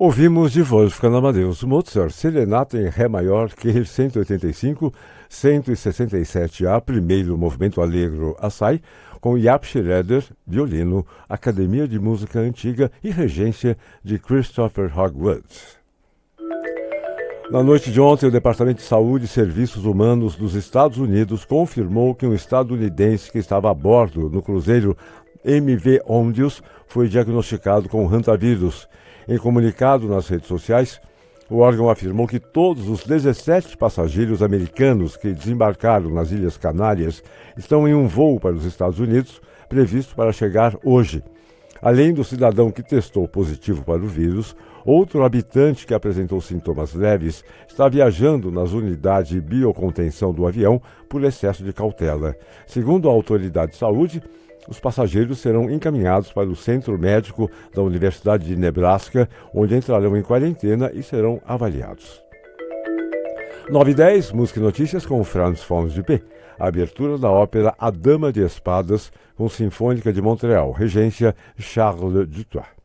Ouvimos de Wolfgang Amadeus Mozart, Serenata em Ré maior, QR 185, 167A, primeiro movimento allegro assai, com Jaap Schroeder, violino, Academia de Música Antiga e regência de Christopher Hogwood. Na noite de ontem, o Departamento de Saúde e Serviços Humanos dos Estados Unidos confirmou que um estadunidense que estava a bordo no cruzeiro MV Ondius foi diagnosticado com hantavírus. Em comunicado nas redes sociais, o órgão afirmou que todos os 17 passageiros americanos que desembarcaram nas Ilhas Canárias estão em um voo para os Estados Unidos, previsto para chegar hoje. Além do cidadão que testou positivo para o vírus, outro habitante que apresentou sintomas leves está viajando nas unidades de biocontenção do avião por excesso de cautela. Segundo a autoridade de saúde, os passageiros serão encaminhados para o centro médico da Universidade de Nebraska, onde entrarão em quarentena e serão avaliados. 9h10, música e notícias com Franz von Dupé. A abertura da ópera A Dama de Espadas, com Sinfônica de Montreal, regência Charles Dutoit.